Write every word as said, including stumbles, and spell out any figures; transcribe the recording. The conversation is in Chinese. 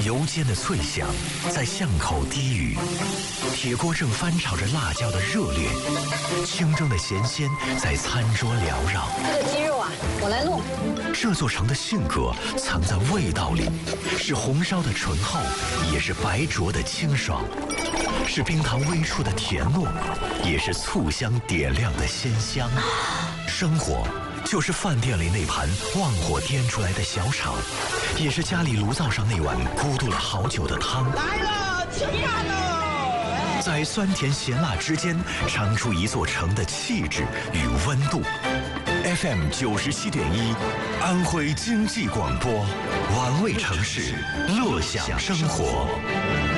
油煎的脆香在巷口低语，铁锅正翻炒着辣椒的热烈，清蒸的咸鲜在餐桌缭绕。 这个鸡肉啊，我来弄。 这座城的性格藏在味道里，是红烧的醇厚，也是白灼的清爽，是冰糖微触的甜糯，也是醋香点亮的鲜香。生活就是饭店里那盘旺火颠出来的小炒，也是家里炉灶上那碗咕嘟了好久的汤。 来了，吃饭喽！ 在酸甜咸辣之间，尝出一座城的气质与温度。F M 九十七点一，安徽经济广播，玩味城市，乐享生活。